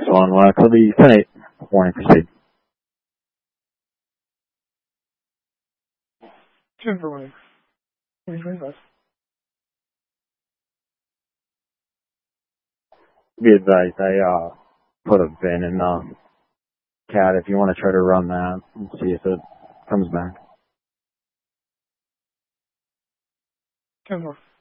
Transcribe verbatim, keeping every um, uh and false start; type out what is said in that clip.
one, Wax. I'll be ten eight. Warning, proceed. ten for warning. twenty twenty-five. Be advised, I, uh, put a bin in, uh, cat if you want to try to run that and see if it comes back. ten four.